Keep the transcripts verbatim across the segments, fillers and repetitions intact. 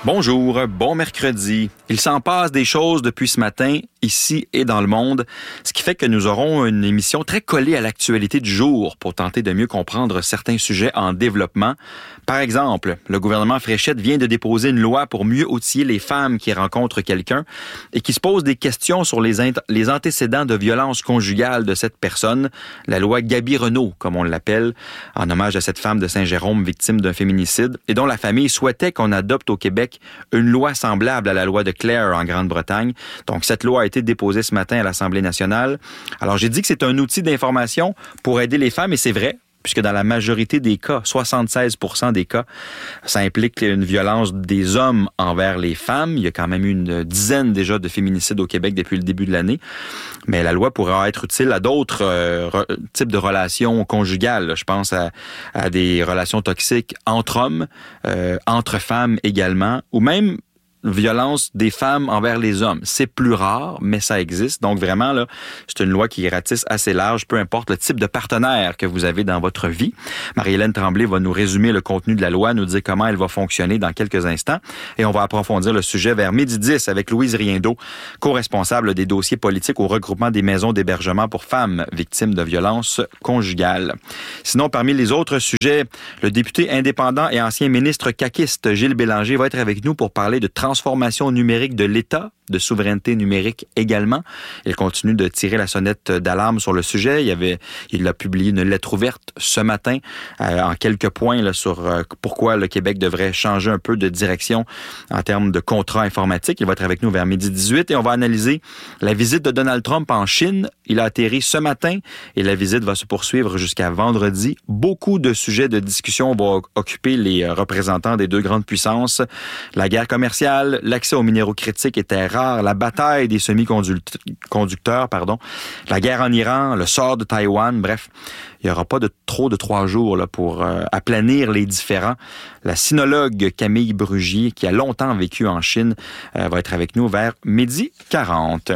Bonjour, bon mercredi. Il s'en passe des choses depuis ce matin, ici et dans le monde, ce qui fait que nous aurons une émission très collée à l'actualité du jour pour tenter de mieux comprendre certains sujets en développement. Par exemple, le gouvernement Fréchette vient de déposer une loi pour mieux outiller les femmes qui rencontrent quelqu'un et qui se posent des questions sur les, int- les antécédents de violence conjugale de cette personne, la loi Gaby-Renault, comme on l'appelle, en hommage à cette femme de Saint-Jérôme victime d'un féminicide et dont la famille souhaitait qu'on adopte au Québec une loi semblable à la loi de Clare en Grande-Bretagne. Donc, cette loi a été déposée ce matin à l'Assemblée nationale. Alors, j'ai dit que c'est un outil d'information pour aider les femmes, et c'est vrai, puisque dans la majorité des cas, soixante-seize pour cent des cas, ça implique une violence des hommes envers les femmes. Il y a quand même eu une dizaine déjà de féminicides au Québec depuis le début de l'année. Mais la loi pourra être utile à d'autres euh, re- types de relations conjugales. Je pense à, à des relations toxiques entre hommes, euh, entre femmes également, ou même violence des femmes envers les hommes. C'est plus rare, mais ça existe. Donc vraiment, là, c'est une loi qui ratisse assez large, peu importe le type de partenaire que vous avez dans votre vie. Marie-Hélène Tremblay va nous résumer le contenu de la loi, nous dire comment elle va fonctionner dans quelques instants. Et on va approfondir le sujet vers midi dix avec Louise Riendeau, co-responsable des dossiers politiques au regroupement des maisons d'hébergement pour femmes victimes de violences conjugales. Sinon, parmi les autres sujets, le député indépendant et ancien ministre caquiste Gilles Bélanger va être avec nous pour parler de transformation numérique de l'État, de souveraineté numérique également. Il continue de tirer la sonnette d'alarme sur le sujet. Il, y avait, il a publié une lettre ouverte ce matin euh, en quelques points là, sur euh, pourquoi le Québec devrait changer un peu de direction en termes de contrats informatiques. Il va être avec nous vers midi dix-huit et on va analyser la visite de Donald Trump en Chine. Il a atterri ce matin et la visite va se poursuivre jusqu'à vendredi. Beaucoup de sujets de discussion vont occuper les représentants des deux grandes puissances. La guerre commerciale, l'accès aux minéraux critiques était rare, la bataille des semi-conducteurs, pardon, la guerre en Iran, le sort de Taïwan, bref, il n'y aura pas de trop de trois jours là, pour euh, aplanir les différends. La sinologue Camille Brugier, qui a longtemps vécu en Chine, euh, va être avec nous vers midi quarante.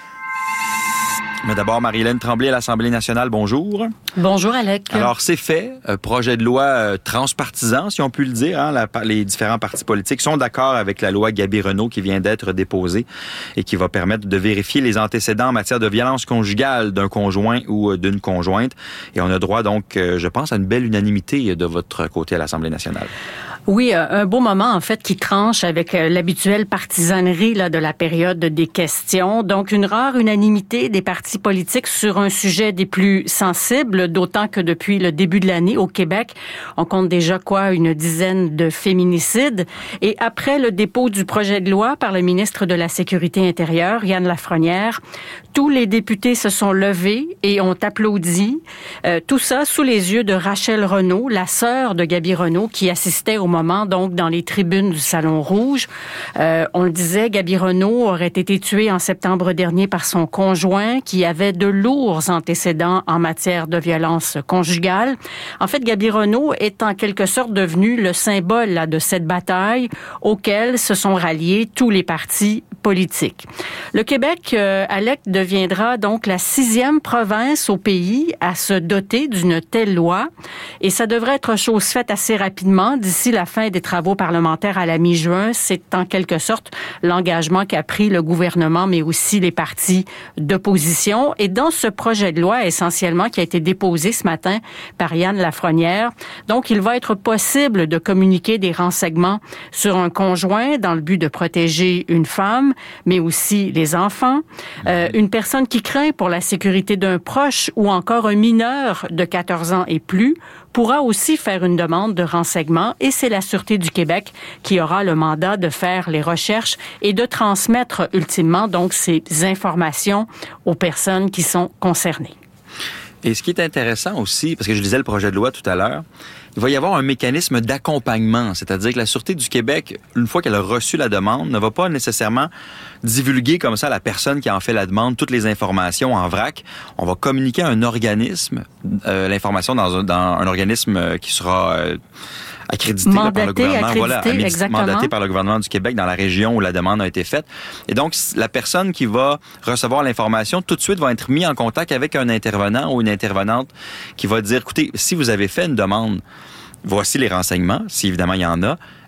Mais d'abord, Marie-Hélène Tremblay à l'Assemblée nationale, bonjour. Bonjour, Alec. Alors, c'est fait. Euh, projet de loi euh, transpartisan, si on peut le dire. Hein, la, les différents partis politiques sont d'accord avec la loi Gaby-Renault qui vient d'être déposée et qui va permettre de vérifier les antécédents en matière de violence conjugale d'un conjoint ou euh, d'une conjointe. Et on a droit, donc, euh, je pense, à une belle unanimité de votre côté à l'Assemblée nationale. Oui, un beau moment, en fait, qui tranche avec l'habituelle partisanerie là, de la période des questions. Donc, une rare unanimité des partis politiques sur un sujet des plus sensibles, d'autant que depuis le début de l'année, au Québec, on compte déjà, quoi, une dizaine de féminicides. Et après le dépôt du projet de loi par le ministre de la Sécurité intérieure, Yann Lafrenière, tous les députés se sont levés et ont applaudi. Euh, tout ça sous les yeux de Rachel Renaud, la sœur de Gaby-Renault, qui assistait au moment, donc, dans les tribunes du Salon Rouge. Euh, on le disait, Gaby-Renault aurait été tuée en septembre dernier par son conjoint, qui avait de lourds antécédents en matière de violence conjugale. En fait, Gaby-Renault est en quelque sorte devenue le symbole là, de cette bataille auquel se sont ralliés tous les partis politiques. Le Québec, euh, Alec, deviendra donc la sixième province au pays à se doter d'une telle loi. Et ça devrait être chose faite assez rapidement, d'ici la fin des travaux parlementaires à la mi-juin. C'est en quelque sorte l'engagement qu'a pris le gouvernement, mais aussi les partis d'opposition. Et dans ce projet de loi, essentiellement, qui a été déposé ce matin par Yann Lafrenière, donc il va être possible de communiquer des renseignements sur un conjoint dans le but de protéger une femme, mais aussi les enfants, euh, une personne qui craint pour la sécurité d'un proche ou encore un mineur de quatorze ans et plus pourra aussi faire une demande de renseignement et c'est la Sûreté du Québec qui aura le mandat de faire les recherches et de transmettre ultimement donc ces informations aux personnes qui sont concernées. Et ce qui est intéressant aussi, parce que je lisais le projet de loi tout à l'heure, il va y avoir un mécanisme d'accompagnement, c'est-à-dire que la Sûreté du Québec, une fois qu'elle a reçu la demande, ne va pas nécessairement divulguer comme ça à la personne qui en fait la demande toutes les informations en vrac. On va communiquer à un organisme, euh, l'information dans un, dans un organisme qui sera euh, accrédité mandaté, là, par le gouvernement, accrédité, voilà, exactement. mandaté par le gouvernement du Québec dans la région où la demande a été faite. Et donc, la personne qui va recevoir l'information, tout de suite va être mise en contact avec un intervenant ou une intervenante qui va dire, écoutez, si vous avez fait une demande, voici les renseignements, si évidemment il y en a,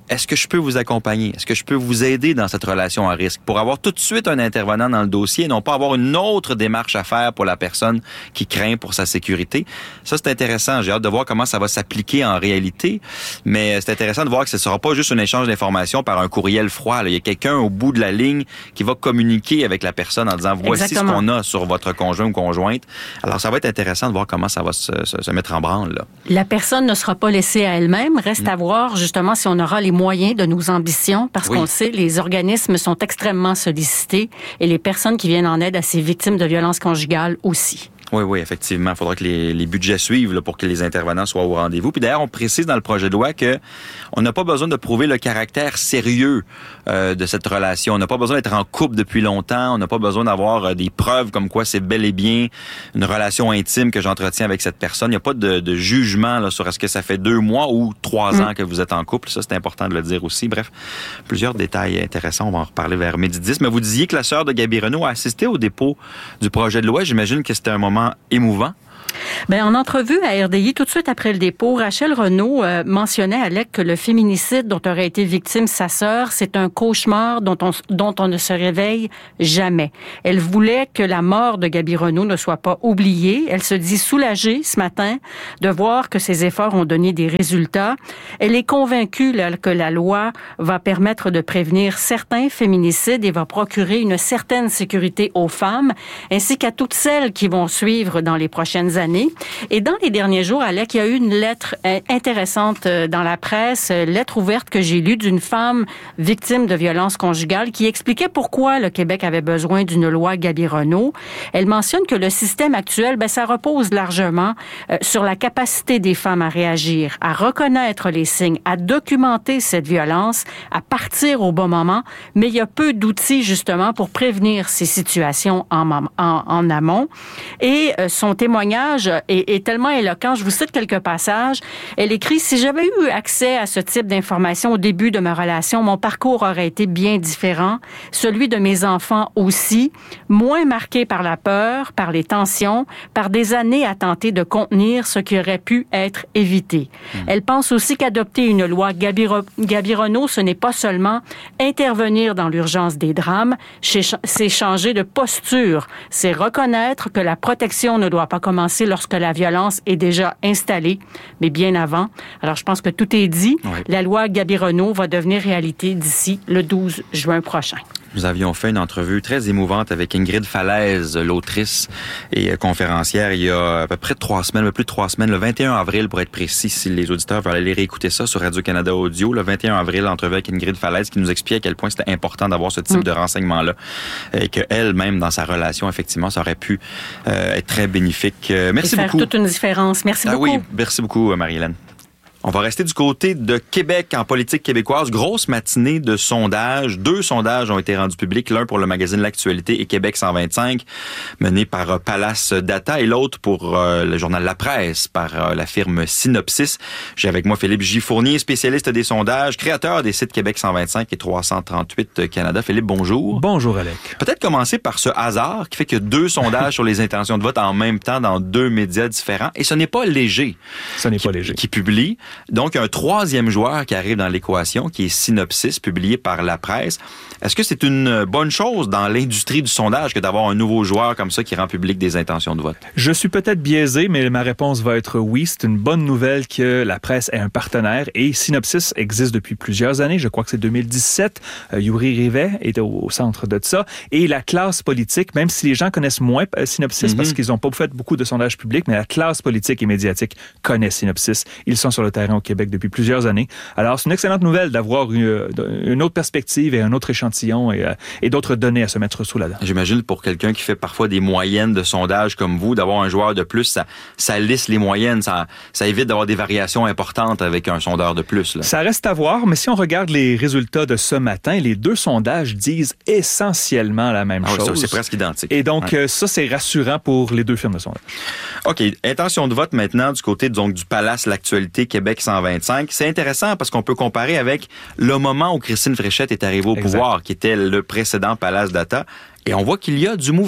est-ce que je peux vous accompagner? Est-ce que je peux vous aider dans cette relation à risque? Pour avoir tout de suite un intervenant dans le dossier et non pas avoir une autre démarche à faire pour la personne qui craint pour sa sécurité. Ça, c'est intéressant. J'ai hâte de voir comment ça va s'appliquer en réalité. Mais c'est intéressant de voir que ce ne sera pas juste un échange d'informations par un courriel froid. Là. Il y a quelqu'un au bout de la ligne qui va communiquer avec la personne en disant « Voici Exactement. ce qu'on a sur votre conjoint ou conjointe ». Alors, ça va être intéressant de voir comment ça va se, se, se mettre en branle. Là. La personne ne sera pas laissée à elle-même. Reste mmh. à voir, justement, si on aura les moyens de nos ambitions. Parce oui. qu'on le sait, les organismes sont extrêmement sollicités et les personnes qui viennent en aide à ces victimes de violences conjugales aussi. Oui, oui, effectivement. Il faudra que les, les budgets suivent là, pour que les intervenants soient au rendez-vous. Puis d'ailleurs, on précise dans le projet de loi que on n'a pas besoin de prouver le caractère sérieux euh, de cette relation. On n'a pas besoin d'être en couple depuis longtemps. On n'a pas besoin d'avoir euh, des preuves comme quoi c'est bel et bien une relation intime que j'entretiens avec cette personne. Il n'y a pas de, de jugement là, sur est-ce que ça fait deux mois ou trois mmh. ans que vous êtes en couple. Ça, c'est important de le dire aussi. Bref, plusieurs détails intéressants. On va en reparler vers midi dix. Mais vous disiez que la sœur de Gaby Renaud a assisté au dépôt du projet de loi. J'imagine que c'était un moment émouvant. Bien, en entrevue à R D I, tout de suite après le dépôt, Rachel Renaud euh, mentionnait à L E C que le féminicide dont aurait été victime sa sœur, c'est un cauchemar dont on, dont on ne se réveille jamais. Elle voulait que la mort de Gaby Renaud ne soit pas oubliée. Elle se dit soulagée ce matin de voir que ses efforts ont donné des résultats. Elle est convaincue là, que la loi va permettre de prévenir certains féminicides et va procurer une certaine sécurité aux femmes, ainsi qu'à toutes celles qui vont suivre dans les prochaines années. Et dans les derniers jours, Alec, il y a eu une lettre intéressante dans la presse, lettre ouverte que j'ai lue d'une femme victime de violences conjugales qui expliquait pourquoi le Québec avait besoin d'une loi Gaby Renaud. Elle mentionne que le système actuel, ben, ça repose largement euh, sur la capacité des femmes à réagir, à reconnaître les signes, à documenter cette violence, à partir au bon moment, mais il y a peu d'outils justement pour prévenir ces situations en, en, en amont. Et euh, son témoignage est, est tellement éloquent. Je vous cite quelques passages. Elle écrit « Si j'avais eu accès à ce type d'informations au début de ma relation, mon parcours aurait été bien différent. Celui de mes enfants aussi, moins marqué par la peur, par les tensions, par des années à tenter de contenir ce qui aurait pu être évité. Mmh. » Elle pense aussi qu'adopter une loi Gaby, Gaby Renaud, ce n'est pas seulement intervenir dans l'urgence des drames, c'est changer de posture, c'est reconnaître que la protection ne doit pas commencer lorsque la violence est déjà installée, mais bien avant. Alors, je pense que tout est dit. Oui. La loi Gaby Renaud va devenir réalité d'ici le douze juin prochain. Nous avions fait une entrevue très émouvante avec Ingrid Falaise, l'autrice et conférencière, il y a à peu près trois semaines, un peu plus de trois semaines, le vingt et un avril pour être précis, si les auditeurs veulent aller réécouter ça sur Radio-Canada Audio, le vingt et un avril, entrevue avec Ingrid Falaise qui nous explique à quel point c'était important d'avoir ce type mmh. de renseignement-là et qu'elle-même, dans sa relation, effectivement, ça aurait pu euh, être très bénéfique. Euh, merci et faire beaucoup. toute une différence. Merci ah, beaucoup. Oui, merci beaucoup, Marie-Hélène. On va rester du côté de Québec en politique québécoise. Grosse matinée de sondages. Deux sondages ont été rendus publics. L'un pour le magazine L'Actualité et Québec cent vingt-cinq, mené par Palace Data, et l'autre pour euh, le journal La Presse, par euh, la firme Synopsis. J'ai avec moi Philippe J. Fournier, spécialiste des sondages, créateur des sites Québec cent vingt-cinq et trois cent trente-huit Canada. Philippe, bonjour. Bonjour, Alec. Peut-être commencer par ce hasard qui fait que deux sondages sur les intentions de vote en même temps dans deux médias différents. Et ce n'est pas Léger. Ce n'est qui, pas Léger. Qui publie. Donc, un troisième joueur qui arrive dans l'équation, qui est Synopsis, publié par La Presse. Est-ce que c'est une bonne chose dans l'industrie du sondage que d'avoir un nouveau joueur comme ça qui rend public des intentions de vote? Je suis peut-être biaisé, mais ma réponse va être oui. C'est une bonne nouvelle que La Presse ait un partenaire et Synopsis existe depuis plusieurs années. Je crois que c'est deux mille dix-sept. Euh, Yuri Rivet est au, au centre de ça. Et la classe politique, même si les gens connaissent moins euh, Synopsis mm-hmm. parce qu'ils n'ont pas fait beaucoup de sondages publics, mais la classe politique et médiatique connaît Synopsis. Ils sont sur le terrain au Québec depuis plusieurs années. Alors, c'est une excellente nouvelle d'avoir une, une autre perspective et un autre échantillon et, et d'autres données à se mettre sous la dent. J'imagine pour quelqu'un qui fait parfois des moyennes de sondage comme vous, d'avoir un joueur de plus, ça, ça lisse les moyennes, ça, ça évite d'avoir des variations importantes avec un sondeur de plus. Là. Ça reste à voir, mais si on regarde les résultats de ce matin, les deux sondages disent essentiellement la même ah oui, chose. C'est presque identique. Et donc, ouais. euh, ça, c'est rassurant pour les deux firmes de sondage. OK. Intention de vote maintenant du côté donc, du Palace L'Actualité Québec cent vingt-cinq. C'est intéressant parce qu'on peut comparer avec le moment où Christine Fréchette est arrivée au exact. pouvoir, qui était le précédent Palace Data, et on voit qu'il y a du mouvement.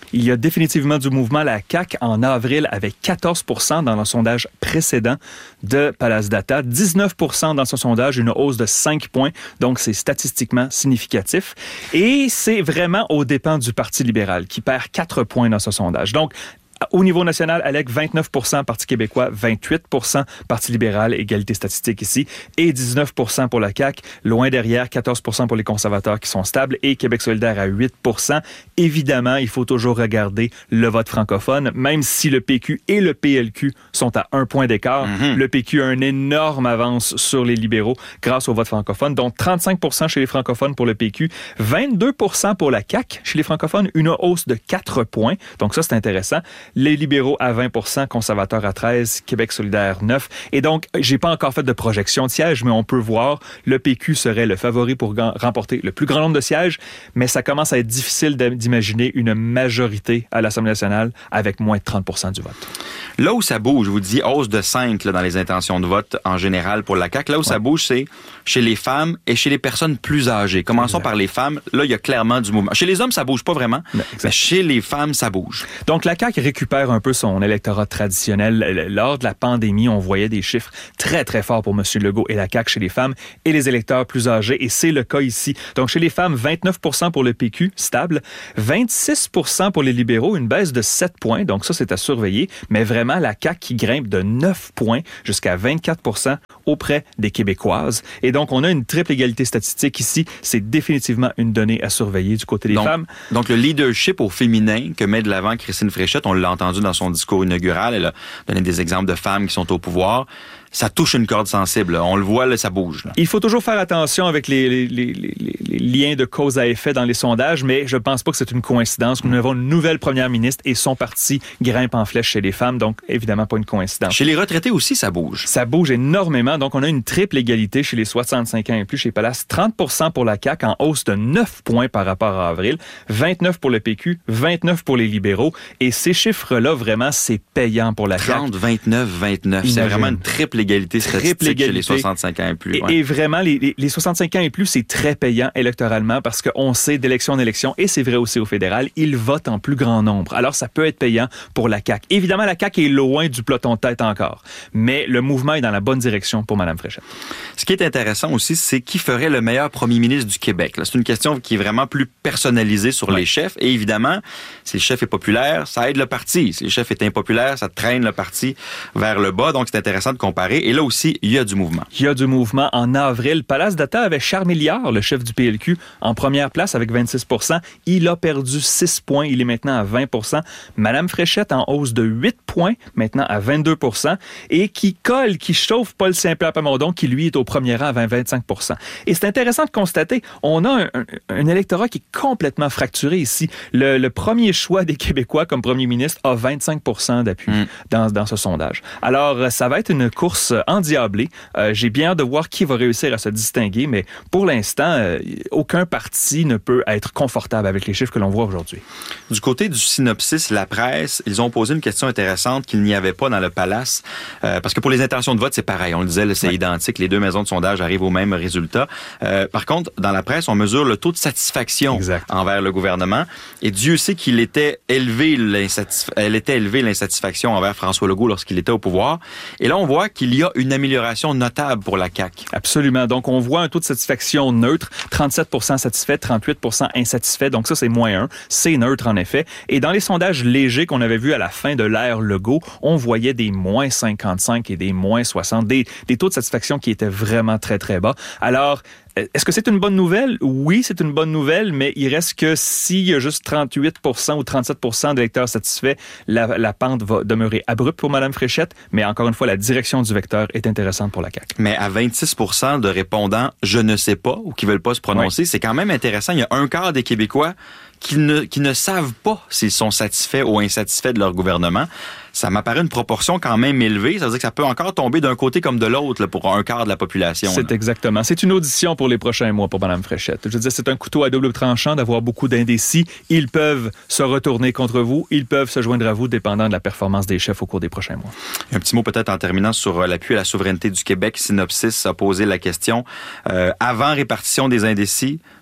Il y a définitivement du mouvement. La C A Q, en avril, avait quatorze pour cent dans le sondage précédent de Palace Data, dix-neuf pour cent dans ce sondage, une hausse de cinq points. Donc, c'est statistiquement significatif. Et c'est vraiment aux dépens du Parti libéral, qui perd quatre points dans ce sondage. Donc, au niveau national, Alec, vingt-neuf pour cent Parti québécois, vingt-huit pour cent Parti libéral, égalité statistique ici, et dix-neuf pour cent pour la C A Q. Loin derrière, quatorze pour cent pour les conservateurs qui sont stables et Québec solidaire à huit pour cent. Évidemment, il faut toujours regarder le vote francophone, même si le P Q et le P L Q sont à un point d'écart. Mm-hmm. Le P Q a une énorme avance sur les libéraux grâce au vote francophone, donc trente-cinq pour cent chez les francophones pour le P Q, vingt-deux pour cent pour la C A Q chez les francophones, une hausse de quatre points. Donc ça, c'est intéressant. Les libéraux à vingt pour cent, conservateurs à treize, Québec solidaire neuf. Et donc, j'ai pas encore fait de projection de sièges, mais on peut voir le P Q serait le favori pour remporter le plus grand nombre de sièges, mais ça commence à être difficile d'imaginer une majorité à l'Assemblée nationale avec moins de trente pour cent du vote. Là où ça bouge, je vous dis hausse de cinq là, dans les intentions de vote en général pour la C A Q. Là où ouais. ça bouge, c'est chez les femmes et chez les personnes plus âgées. Commençons exact. par les femmes. Là, il y a clairement du mouvement. Chez les hommes, ça bouge pas vraiment, mais, mais chez les femmes, ça bouge. Donc, la C A Q récupère un peu son électorat traditionnel. Lors de la pandémie, on voyait des chiffres très, très forts pour M. Legault et la C A Q chez les femmes et les électeurs plus âgés, et c'est le cas ici. Donc, chez les femmes, vingt-neuf pour cent pour le P Q, stable, vingt-six pour cent pour les libéraux, une baisse de sept points, donc ça, c'est à surveiller, mais vraiment, la C A Q qui grimpe de neuf points jusqu'à vingt-quatre pour cent auprès des Québécoises. Et donc, on a une triple égalité statistique ici. C'est définitivement une donnée à surveiller du côté des donc, femmes. Donc, le leadership au féminin que met de l'avant Christine Fréchette, on l'a entendu dans son discours inaugural, elle a donné des exemples de femmes qui sont au pouvoir. Ça touche une corde sensible. On le voit, là, ça bouge. Là. Il faut toujours faire attention avec les, les, les, les, les liens de cause à effet dans les sondages, mais je pense pas que c'est une coïncidence. Nous avons une nouvelle première ministre et son parti grimpe en flèche chez les femmes, donc évidemment pas une coïncidence. Chez les retraités aussi, ça bouge. Ça bouge énormément. Donc, on a une triple égalité chez les soixante-cinq ans et plus chez Palace. trente pour cent pour la C A Q en hausse de neuf points par rapport à avril. vingt-neuf pour le P Q, vingt-neuf pour les libéraux. Et ces chiffres-là, vraiment, c'est payant pour la C A Q. trente, vingt-neuf, vingt-neuf. Imagine. C'est vraiment une triple égalité statistique égalité. Chez les soixante-cinq ans et plus. Ouais. Et, et vraiment, les, les, les soixante-cinq ans et plus, c'est très payant électoralement parce qu'on sait d'élection en élection, et c'est vrai aussi au fédéral, ils votent en plus grand nombre. Alors, ça peut être payant pour la C A Q. Évidemment, la C A Q est loin du peloton de tête encore, mais le mouvement est dans la bonne direction pour Mme Fréchette. Ce qui est intéressant aussi, c'est qui ferait le meilleur premier ministre du Québec. Là, c'est une question qui est vraiment plus personnalisée sur ouais. les chefs. Et évidemment, si le chef est populaire, ça aide le parti. Si le chef est impopulaire, ça traîne le parti vers le bas. Donc, c'est intéressant de comparer. Et là aussi, il y a du mouvement. Il y a du mouvement. En avril, Palace Data avait Charles Milliard, le chef du P L Q, en première place avec vingt-six pour cent. Il a perdu six points. Il est maintenant à vingt pour cent. Mme Fréchette en hausse de huit points, maintenant à vingt-deux pour cent. Et qui colle, qui chauffe Paul Saint-Pierre Plamondon, qui lui est au premier rang à vingt à vingt-cinq pour cent. Et c'est intéressant de constater, on a un, un, un électorat qui est complètement fracturé ici. Le, le premier choix des Québécois comme premier ministre a vingt-cinq pour cent d'appui mm. dans, dans ce sondage. Alors, ça va être une course endiablée. Euh, j'ai bien hâte de voir qui va réussir à se distinguer, mais pour l'instant, euh, aucun parti ne peut être confortable avec les chiffres que l'on voit aujourd'hui. Du côté du synopsis, la presse, ils ont posé une question intéressante qu'il n'y avait pas dans le Palace, euh, parce que pour les intentions de vote, c'est pareil. On le disait, là, c'est ouais. identique. Les deux maisons de sondage arrivent au même résultat. Euh, par contre, dans la presse, on mesure le taux de satisfaction exact. Envers le gouvernement. Et Dieu sait qu'il était élevé l'insatisfa- elle était élevée l'insatisfaction envers François Legault lorsqu'il était au pouvoir. Et là, on voit qu'il y a une amélioration notable pour la C A Q. Absolument. Donc, on voit un taux de satisfaction neutre, trente-sept pour cent satisfait, trente-huit pour cent insatisfait. Donc, ça, c'est moins un. C'est neutre, en effet. Et dans les sondages légers qu'on avait vus à la fin de l'ère Legault, on voyait des moins cinquante-cinq et des moins soixante, des, des taux de satisfaction qui étaient vraiment très, très bas. Alors, est-ce que c'est une bonne nouvelle? Oui, c'est une bonne nouvelle, mais il reste que s'il y a juste trente-huit pour cent ou trente-sept pour cent d'électeurs satisfaits, la, la pente va demeurer abrupte pour Mme Fréchette. Mais encore une fois, la direction du vecteur est intéressante pour la C A Q. Mais à vingt-six pour cent de répondants « je ne sais pas » ou qui veulent pas se prononcer, oui. c'est quand même intéressant. Il y a un quart des Québécois qui ne, qui ne savent pas s'ils sont satisfaits ou insatisfaits de leur gouvernement. Ça m'apparaît une proportion quand même élevée. Ça veut dire que ça peut encore tomber d'un côté comme de l'autre là, pour un quart de la population. C'est là. Exactement. C'est une audition pour les prochains mois pour Mme Fréchette. Je veux dire, c'est un couteau à double tranchant d'avoir beaucoup d'indécis. Ils peuvent se retourner contre vous. Ils peuvent se joindre à vous dépendant de la performance des chefs au cours des prochains mois. Un petit mot peut-être en terminant sur l'appui à la souveraineté du Québec. Synopsis a posé la question. Euh, avant répartition des indécis,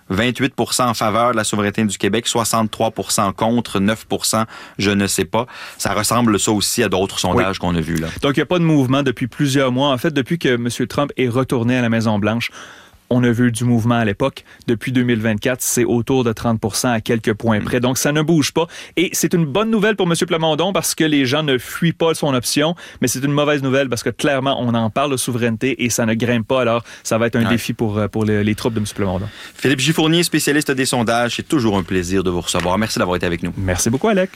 vingt-huit pour cent en faveur de la souveraineté du Québec, soixante-trois pour cent contre, neuf pour cent je ne sais pas. Ça ressemble ça aussi à d'autres sondages oui. qu'on a vus là. Donc, il n'y a pas de mouvement depuis plusieurs mois. En fait, depuis que M. Trump est retourné à la Maison-Blanche, on a vu du mouvement à l'époque. Depuis deux mille vingt-quatre, c'est autour de trente pour cent à quelques points près. Donc, ça ne bouge pas. Et c'est une bonne nouvelle pour M. Plamondon parce que les gens ne fuient pas son option, mais c'est une mauvaise nouvelle parce que clairement, on en parle de souveraineté et ça ne grimpe pas. Alors, ça va être un ouais. défi pour, pour les, les troupes de M. Plamondon. Philippe Gifournier, spécialiste des sondages, c'est toujours un plaisir de vous recevoir. Merci d'avoir été avec nous. Merci beaucoup, Alec.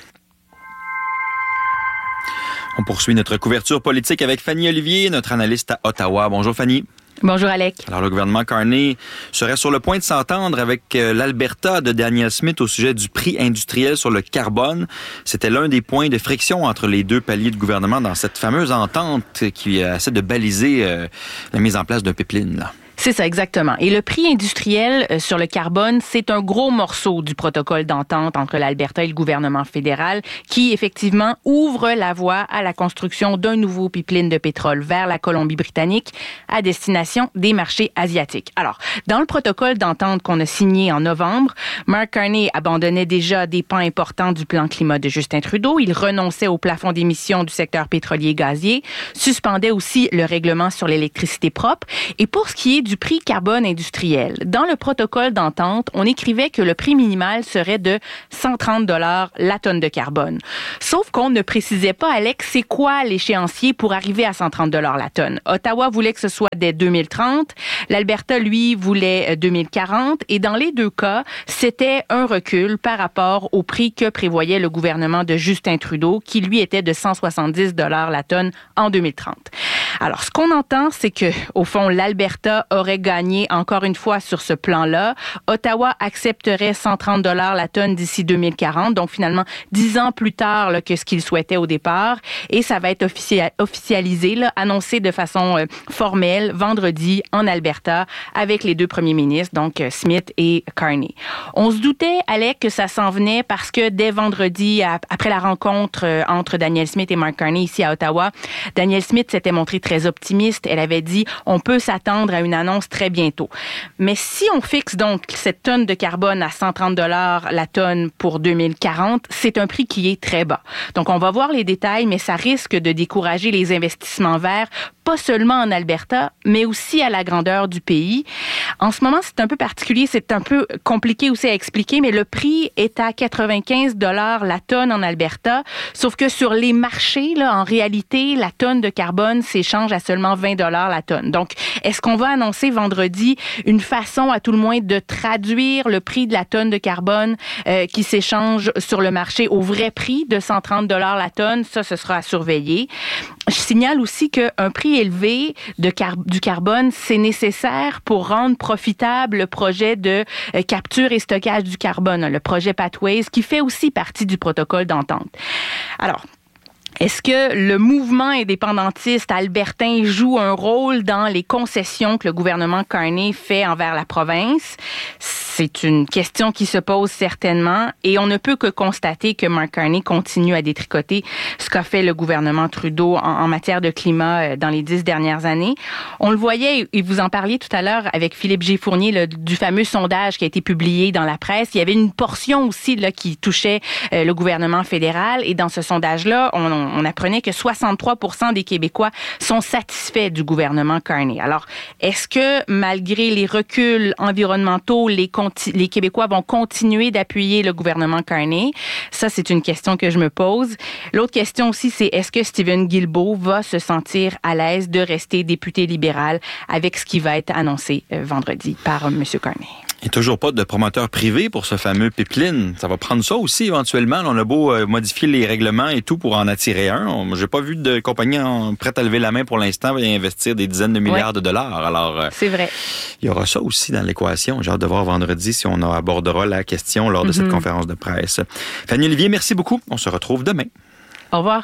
On poursuit notre couverture politique avec Fanny Olivier, notre analyste à Ottawa. Bonjour Fanny. Bonjour Alec. Alors le gouvernement Carney serait sur le point de s'entendre avec l'Alberta de Danielle Smith au sujet du prix industriel sur le carbone. C'était l'un des points de friction entre les deux paliers de gouvernement dans cette fameuse entente qui essaie de baliser la mise en place d'un pipeline, là. C'est ça, exactement. Et le prix industriel euh, sur le carbone, c'est un gros morceau du protocole d'entente entre l'Alberta et le gouvernement fédéral qui, effectivement, ouvre la voie à la construction d'un nouveau pipeline de pétrole vers la Colombie-Britannique à destination des marchés asiatiques. Alors, dans le protocole d'entente qu'on a signé en novembre, Mark Carney abandonnait déjà des pans importants du plan climat de Justin Trudeau. Il renonçait au plafond d'émissions du secteur pétrolier gazier, suspendait aussi le règlement sur l'électricité propre. Et pour ce qui est du prix carbone industriel. Dans le protocole d'entente, on écrivait que le prix minimal serait de cent trente dollars la tonne de carbone. Sauf qu'on ne précisait pas, Alex, c'est quoi l'échéancier pour arriver à cent trente dollars la tonne. Ottawa voulait que ce soit dès deux mille trente. L'Alberta, lui, voulait deux mille quarante. Et dans les deux cas, c'était un recul par rapport au prix que prévoyait le gouvernement de Justin Trudeau, qui, lui, était de cent soixante-dix dollars la tonne en deux mille trente. Alors, ce qu'on entend, c'est que, au fond, l'Alberta aurait gagné encore une fois sur ce plan-là. Ottawa accepterait cent trente dollars la tonne d'ici deux mille quarante, donc finalement dix ans plus tard là, que ce qu'il souhaitait au départ. Et ça va être officia- officialisé, là, annoncé de façon euh, formelle vendredi en Alberta avec les deux premiers ministres, donc euh, Smith et Carney. On se doutait, Alec, que ça s'en venait parce que dès vendredi, à, après la rencontre euh, entre Danielle Smith et Mark Carney ici à Ottawa, Danielle Smith s'était montrée très optimiste. Elle avait dit on peut s'attendre à une annonce très bientôt. Mais si on fixe donc cette tonne de carbone à cent trente dollars la tonne pour deux mille quarante, c'est un prix qui est très bas. Donc on va voir les détails, mais ça risque de décourager les investissements verts, pas seulement en Alberta, mais aussi à la grandeur du pays. En ce moment, c'est un peu particulier, c'est un peu compliqué aussi à expliquer, mais le prix est à quatre-vingt-quinze dollars la tonne en Alberta, sauf que sur les marchés, là, en réalité, la tonne de carbone s'échange à seulement vingt dollars la tonne. Donc, est-ce qu'on va annoncer vendredi une façon, à tout le moins, de traduire le prix de la tonne de carbone euh, qui s'échange sur le marché au vrai prix de cent trente dollars la tonne? Ça, ce sera à surveiller. Je signale aussi qu'un prix élevé de car- du carbone, c'est nécessaire pour rendre profitable le projet de euh, capture et stockage du carbone, le projet Pathways, qui fait aussi partie du protocole d'entente. Alors, est-ce que le mouvement indépendantiste albertain joue un rôle dans les concessions que le gouvernement Carney fait envers la province? C'est une question qui se pose certainement et on ne peut que constater que Mark Carney continue à détricoter ce qu'a fait le gouvernement Trudeau en, en matière de climat dans les dix dernières années. On le voyait, et vous en parliez tout à l'heure avec Philippe Gifournier, là, du fameux sondage qui a été publié dans la presse. Il y avait une portion aussi là, qui touchait euh, le gouvernement fédéral et dans ce sondage-là, on, on apprenait que soixante-trois pour cent des Québécois sont satisfaits du gouvernement Carney. Alors, est-ce que malgré les reculs environnementaux, les les Québécois vont continuer d'appuyer le gouvernement Carney? Ça, c'est une question que je me pose. L'autre question aussi, c'est est-ce que Stephen Guilbeault va se sentir à l'aise de rester député libéral avec ce qui va être annoncé euh, vendredi par euh, M. Carney? Il n'y a toujours pas de promoteur privé pour ce fameux pipeline. Ça va prendre ça aussi éventuellement. On a beau euh, modifier les règlements et tout pour en attirer un. Je n'ai pas vu de compagnie en, prête à lever la main pour l'instant et investir des dizaines de milliards ouais. de dollars. Alors, euh, c'est vrai. Il y aura ça aussi dans l'équation. J'ai hâte de voir vendredi si on abordera la question lors de mm-hmm. cette conférence de presse. Fanny Olivier, merci beaucoup. On se retrouve demain. Au revoir.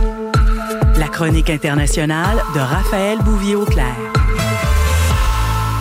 La chronique internationale de Raphaël Bouvier-Auclair.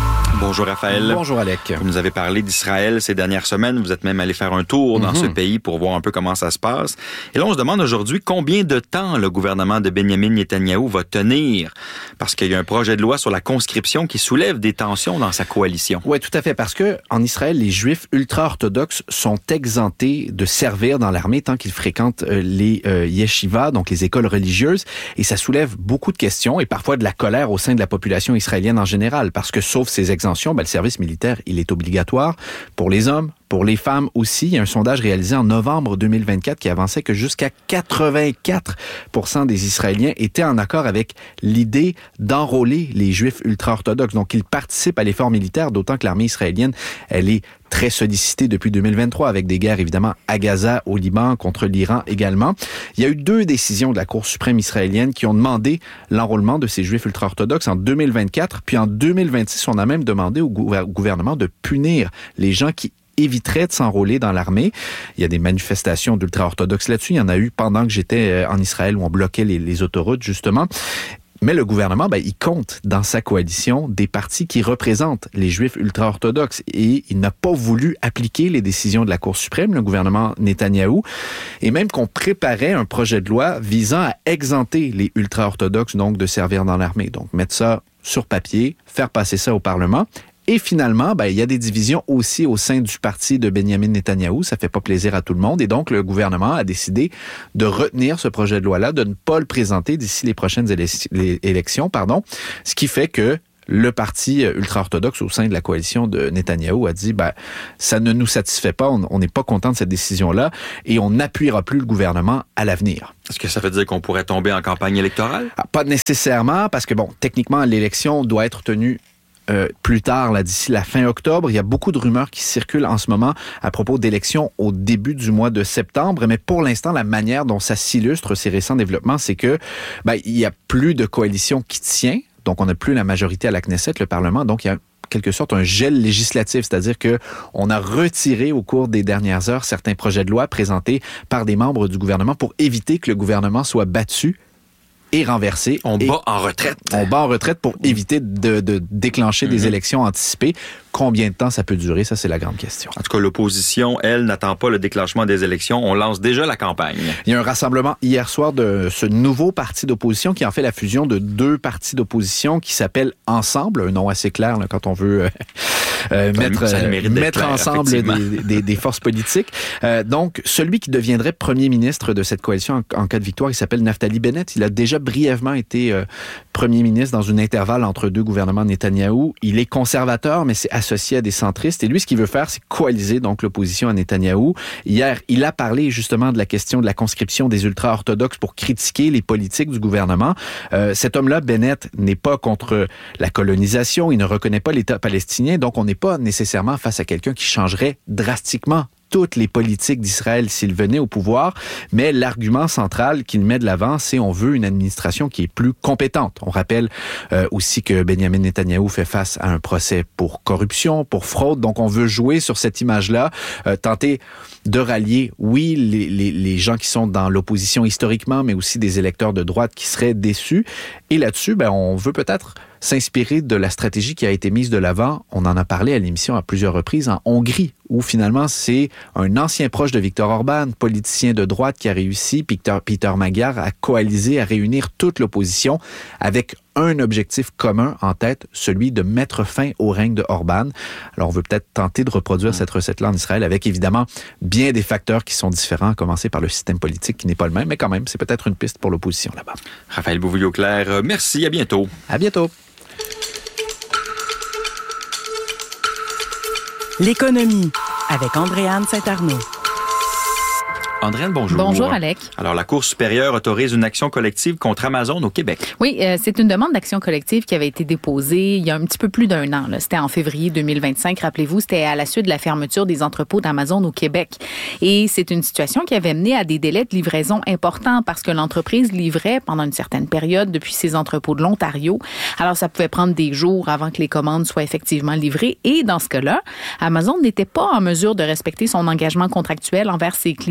Bonjour Raphaël. Bonjour Alec. Vous nous avez parlé d'Israël ces dernières semaines. Vous êtes même allé faire un tour dans mm-hmm. ce pays pour voir un peu comment ça se passe. Et là, on se demande aujourd'hui combien de temps le gouvernement de Benjamin Netanyahou va tenir. Parce qu'il y a un projet de loi sur la conscription qui soulève des tensions dans sa coalition. Oui, tout à fait. Parce que en Israël, les Juifs ultra-orthodoxes sont exemptés de servir dans l'armée tant qu'ils fréquentent les euh, yeshivas, donc les écoles religieuses. Et ça soulève beaucoup de questions et parfois de la colère au sein de la population israélienne en général. Parce que sauf ces exemptions, ben, le service militaire, il est obligatoire pour les hommes, pour les femmes aussi. Il y a un sondage réalisé en novembre deux mille vingt-quatre qui avançait que jusqu'à quatre-vingt-quatre pour cent des Israéliens étaient en accord avec l'idée d'enrôler les Juifs ultra-orthodoxes. Donc, ils participent à l'effort militaire, d'autant que l'armée israélienne, elle est très sollicitée depuis deux mille vingt-trois avec des guerres évidemment à Gaza, au Liban, contre l'Iran également. Il y a eu deux décisions de la Cour suprême israélienne qui ont demandé l'enrôlement de ces Juifs ultra-orthodoxes en deux mille vingt-quatre, puis en deux mille vingt-six, on a même demandé au gouvernement de punir les gens qui éviterait de s'enrôler dans l'armée. Il y a des manifestations d'ultra-orthodoxes là-dessus. Il y en a eu pendant que j'étais en Israël où on bloquait les, les autoroutes, justement. Mais le gouvernement, ben, il compte dans sa coalition des partis qui représentent les Juifs ultra-orthodoxes et il n'a pas voulu appliquer les décisions de la Cour suprême, le gouvernement Netanyahou, et même qu'on préparait un projet de loi visant à exempter les ultra-orthodoxes donc de servir dans l'armée. Donc mettre ça sur papier, faire passer ça au Parlement. Et finalement, ben, il y a des divisions aussi au sein du parti de Benjamin Netanyahou. Ça fait pas plaisir à tout le monde. Et donc, le gouvernement a décidé de retenir ce projet de loi-là, de ne pas le présenter d'ici les prochaines élec- les élections. Pardon. Ce qui fait que le parti ultra-orthodoxe au sein de la coalition de Netanyahou a dit, ben, ça ne nous satisfait pas, on n'est pas content de cette décision-là et on n'appuiera plus le gouvernement à l'avenir. Est-ce que ça veut dire qu'on pourrait tomber en campagne électorale? Ah, pas nécessairement, parce que, bon, techniquement, l'élection doit être tenue Euh, plus tard, là, d'ici la fin octobre. Il y a beaucoup de rumeurs qui circulent en ce moment à propos d'élections au début du mois de septembre. Mais pour l'instant, la manière dont ça s'illustre, ces récents développements, c'est que ben, il y a plus de coalition qui tient. Donc, on n'a plus la majorité à la Knesset, le Parlement. Donc, il y a en quelque sorte un gel législatif, c'est-à-dire que on a retiré au cours des dernières heures certains projets de loi présentés par des membres du gouvernement pour éviter que le gouvernement soit battu et renversé. On et bat en retraite. On bat en retraite pour éviter de, de déclencher mm-hmm. des élections anticipées. Combien de temps ça peut durer? Ça, c'est la grande question. En tout cas, l'opposition, elle, n'attend pas le déclenchement des élections. On lance déjà la campagne. Il y a un rassemblement hier soir de ce nouveau parti d'opposition qui en fait la fusion de deux partis d'opposition qui s'appellent Ensemble, un nom assez clair là, quand on veut euh, euh, mettre, euh, mettre clair, ensemble des, des, des forces politiques. Euh, donc, celui qui deviendrait premier ministre de cette coalition en, en cas de victoire, il s'appelle Naftali Bennett. Il a déjà brièvement été euh, premier ministre dans un intervalle entre deux gouvernements Netanyahou. Il est conservateur, mais c'est associé à des centristes. Et lui, ce qu'il veut faire, c'est coaliser donc l'opposition à Netanyahou. Hier, il a parlé justement de la question de la conscription des ultra-orthodoxes pour critiquer les politiques du gouvernement. Euh, cet homme-là, Bennett, n'est pas contre la colonisation. Il ne reconnaît pas l'État palestinien. Donc, on n'est pas nécessairement face à quelqu'un qui changerait drastiquement toutes les politiques d'Israël s'il venait au pouvoir, mais l'argument central qu'il met de l'avant, c'est on veut une administration qui est plus compétente. On rappelle euh, aussi que Benjamin Netanyahou fait face à un procès pour corruption, pour fraude, donc on veut jouer sur cette image-là, euh, tenter de rallier, oui, les, les, les gens qui sont dans l'opposition historiquement, mais aussi des électeurs de droite qui seraient déçus. Et là-dessus, ben, on veut peut-être s'inspirer de la stratégie qui a été mise de l'avant. On en a parlé à l'émission à plusieurs reprises en Hongrie, où finalement c'est un ancien proche de Viktor Orban, politicien de droite qui a réussi, Peter, Peter Magyar, à coaliser, à réunir toute l'opposition avec un objectif commun en tête, celui de mettre fin au règne de Orban. Alors on veut peut-être tenter de reproduire mmh. cette recette-là en Israël avec évidemment bien des facteurs qui sont différents, à commencer par le système politique qui n'est pas le même, mais quand même, c'est peut-être une piste pour l'opposition là-bas. Raphaël Beauvillier-Auclair, merci, à bientôt. À bientôt. L'économie avec Andréane Saint-Arnaud. Andréane, bonjour. Bonjour, Alec. Alors, la Cour supérieure autorise une action collective contre Amazon au Québec. Oui, euh, c'est une demande d'action collective qui avait été déposée il y a un petit peu plus d'un an. Là. C'était en février deux mille vingt-cinq. Rappelez-vous, c'était à la suite de la fermeture des entrepôts d'Amazon au Québec. Et c'est une situation qui avait mené à des délais de livraison importants parce que l'entreprise livrait pendant une certaine période depuis ses entrepôts de l'Ontario. Alors, ça pouvait prendre des jours avant que les commandes soient effectivement livrées. Et dans ce cas-là, Amazon n'était pas en mesure de respecter son engagement contractuel envers ses clients du service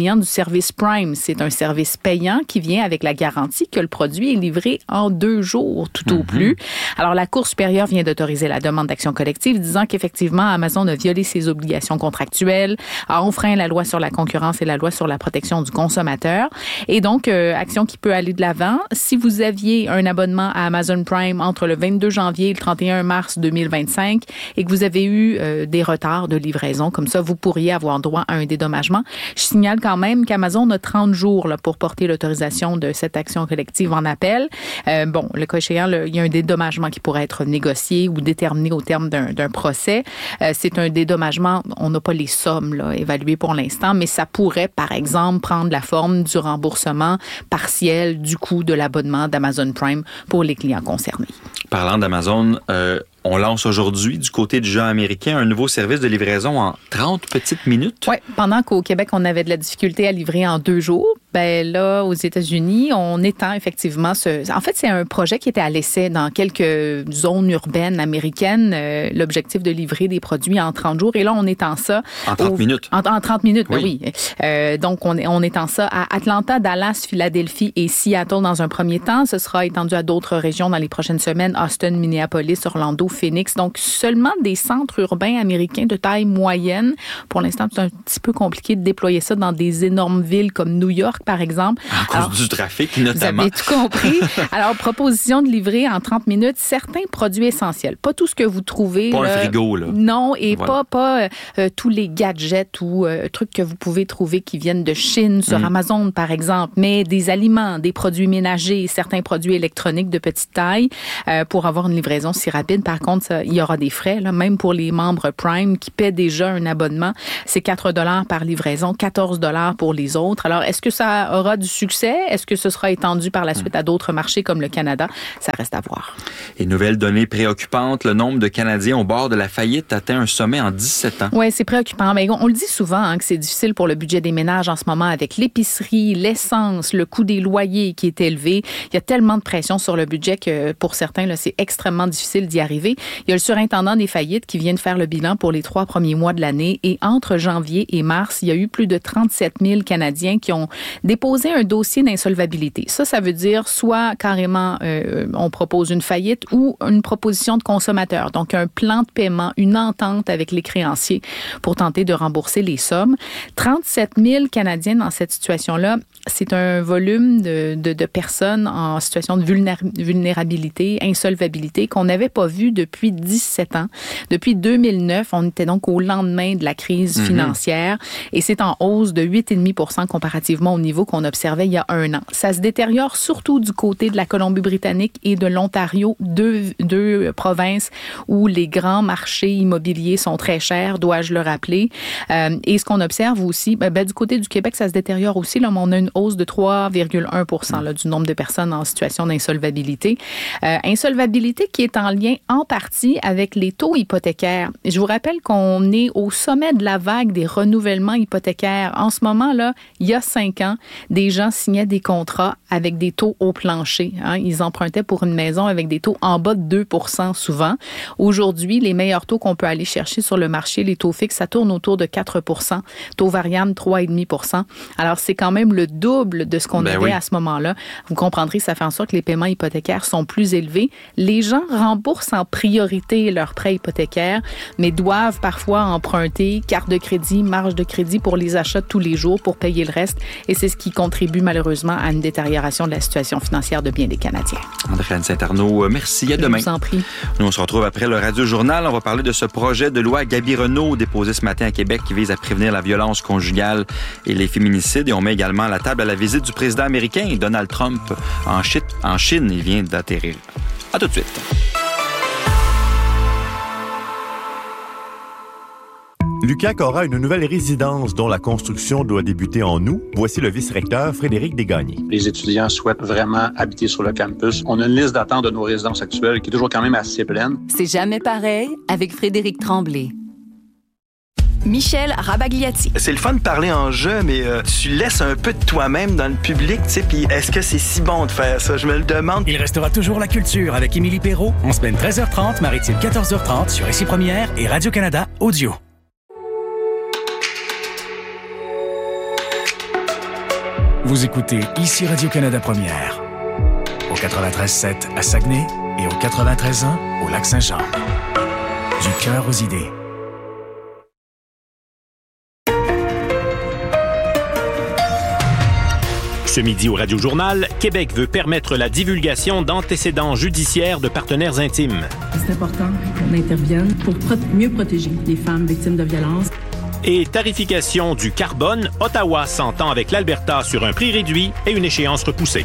service Prime, c'est un service payant qui vient avec la garantie que le produit est livré en deux jours, tout mm-hmm. au plus. Alors, la Cour supérieure vient d'autoriser la demande d'action collective, disant qu'effectivement, Amazon a violé ses obligations contractuelles, a enfreint la loi sur la concurrence et la loi sur la protection du consommateur. Et donc, euh, action qui peut aller de l'avant. Si vous aviez un abonnement à Amazon Prime entre le vingt-deux janvier et le trente et un mars deux mille vingt-cinq et que vous avez eu euh, des retards de livraison, comme ça, vous pourriez avoir droit à un dédommagement. Je signale quand même qu'Amazon a trente jours là, pour porter l'autorisation de cette action collective en appel. Euh, bon, le cas échéant, le, il y a un dédommagement qui pourrait être négocié ou déterminé au terme d'un, d'un procès. Euh, c'est un dédommagement, on n'a pas les sommes là, évaluées pour l'instant, mais ça pourrait, par exemple, prendre la forme du remboursement partiel du coût de l'abonnement d'Amazon Prime pour les clients concernés. Parlant d'Amazon, euh, on lance aujourd'hui, du côté du géant américain, un nouveau service de livraison en trente petites minutes. Oui, pendant qu'au Québec, on avait de la difficulté à livrer en deux jours, ben là, aux États-Unis, on étend effectivement ce... En fait, c'est un projet qui était à l'essai dans quelques zones urbaines américaines, euh, l'objectif de livrer des produits en trente jours. Et là, on étend ça... En trente au... minutes. En, en trente minutes, oui. oui. oui. Euh, donc, on, on étend ça à Atlanta, Dallas, Philadelphie et Seattle dans un premier temps. Ce sera étendu à d'autres régions dans les prochaines semaines, Austin, Minneapolis, Orlando, Phoenix. Donc, seulement des centres urbains américains de taille moyenne. Pour l'instant, c'est un petit peu compliqué de déployer ça dans des énormes villes comme New York, par exemple. À cause Alors, du trafic, notamment. Vous avez tout compris. Alors, proposition de livrer en trente minutes certains produits essentiels. Pas tout ce que vous trouvez. Pas là, un frigo, là. Non, et voilà. pas, pas euh, tous les gadgets ou euh, trucs que vous pouvez trouver qui viennent de Chine sur mm. Amazon, par exemple, mais des aliments, des produits ménagers, certains produits électroniques de petite taille euh, pour avoir une livraison si rapide. Par contre, ça, il y aura des frais, là, même pour les membres Prime qui paient déjà un abonnement. C'est quatre dollars par livraison, quatorze dollars pour les autres. Alors, est-ce que ça aura du succès? Est-ce que ce sera étendu par la suite à d'autres marchés comme le Canada? Ça reste à voir. Et nouvelle donnée préoccupante, le nombre de Canadiens au bord de la faillite atteint un sommet en dix-sept ans. Oui, c'est préoccupant. Mais on, on le dit souvent hein, que c'est difficile pour le budget des ménages en ce moment avec l'épicerie, l'essence, le coût des loyers qui est élevé. Il y a tellement de pression sur le budget que pour certains, là, c'est extrêmement difficile d'y arriver. Il y a le surintendant des faillites qui vient de faire le bilan pour les trois premiers mois de l'année et entre janvier et mars, il y a eu plus de trente-sept mille Canadiens qui ont déposé un dossier d'insolvabilité. Ça, ça veut dire soit carrément euh, on propose une faillite ou une proposition de consommateur. Donc, un plan de paiement, une entente avec les créanciers pour tenter de rembourser les sommes. trente-sept mille Canadiens dans cette situation-là, c'est un volume de, de, de personnes en situation de vulnérabilité, insolvabilité qu'on n'avait pas vu depuis dix-sept ans. Depuis deux mille neuf, on était donc au lendemain de la crise mm-hmm. financière et c'est en hausse de huit virgule cinq pour cent comparativement au niveau qu'on observait il y a un an. Ça se détériore surtout du côté de la Colombie-Britannique et de l'Ontario, deux, deux provinces où les grands marchés immobiliers sont très chers, dois-je le rappeler. Euh, et ce qu'on observe aussi, ben, ben, du côté du Québec, ça se détériore aussi. Là, on a une hausse de trois virgule un pour cent là, du nombre de personnes en situation d'insolvabilité. Euh, insolvabilité qui est en lien en partie avec les taux hypothécaires. Je vous rappelle qu'on est au sommet de la vague des renouvellements hypothécaires. En ce moment, là, il y a cinq ans, des gens signaient des contrats avec des taux au plancher. Hein. Ils empruntaient pour une maison avec des taux en bas de deux pour cent souvent. Aujourd'hui, les meilleurs taux qu'on peut aller chercher sur le marché, les taux fixes, ça tourne autour de quatre pour cent. Taux variable, trois virgule cinq pour cent. Alors, c'est quand même le double de ce qu'on ben avait oui. à ce moment-là. Vous comprendrez, ça fait en sorte que les paiements hypothécaires sont plus élevés. Les gens remboursent en priorité leurs prêts hypothécaires, mais doivent parfois emprunter carte de crédit, marge de crédit pour les achats de tous les jours pour payer le reste. Et c'est ce qui contribue malheureusement à une détérioration de la situation financière de bien des Canadiens. Andréane Saint-Arnaud, merci. À demain. Je vous en prie. Nous, on se retrouve après le Radio-Journal. On va parler de ce projet de loi Gaby Renault déposé ce matin à Québec qui vise à prévenir la violence conjugale et les féminicides. Et on met également à la table à la visite du président américain Donald Trump en Chine. En Chine, il vient d'atterrir. À tout de suite. L'U Q A C aura une nouvelle résidence dont la construction doit débuter en août. Voici le vice-recteur Frédéric Desgagnés. Les étudiants souhaitent vraiment habiter sur le campus. On a une liste d'attente de nos résidences actuelles qui est toujours quand même assez pleine. C'est jamais pareil avec Frédéric Tremblay. Michel Rabagliati. C'est le fun de parler en jeu, mais euh, tu laisses un peu de toi-même dans le public, tu sais, puis est-ce que c'est si bon de faire ça? Je me le demande. Il restera toujours la culture avec Émilie Perrault, en semaine treize heures trente, maritime quatorze heures trente sur Ici Première et Radio-Canada Audio. Vous écoutez ici Radio-Canada Première. Au quatre-vingt-treize sept à Saguenay et au quatre-vingt-treize un au Lac-Saint-Jean. Du cœur aux idées. Ce midi au Radio-Journal, Québec veut permettre la divulgation d'antécédents judiciaires de partenaires intimes. C'est important qu'on intervienne pour pro- mieux protéger les femmes victimes de violences. Et tarification du carbone, Ottawa s'entend avec l'Alberta sur un prix réduit et une échéance repoussée.